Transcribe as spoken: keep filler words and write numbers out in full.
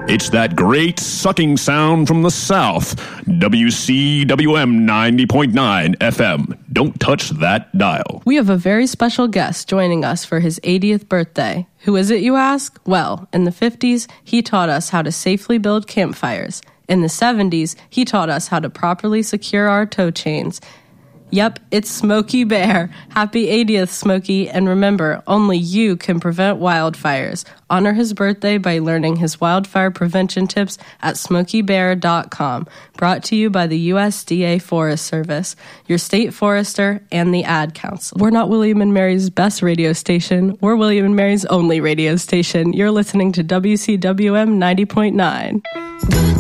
It's that great sucking sound from the South. W C W M ninety point nine F M. Don't touch that dial. We have a very special guest joining us for his eightieth birthday. Who is it, you ask? Well, in the fifties, he taught us how to safely build campfires. In the seventies, he taught us how to properly secure our tow chains. Yep, it's Smokey Bear. Happy eightieth, Smokey, and remember, only you can prevent wildfires. Honor his birthday by learning his wildfire prevention tips at smokey bear dot com. Brought to you by the U S D A Forest Service, your state forester, and the Ad Council. We're not William and Mary's best radio station. We're William and Mary's only radio station. You're listening to W C W M ninety point nine.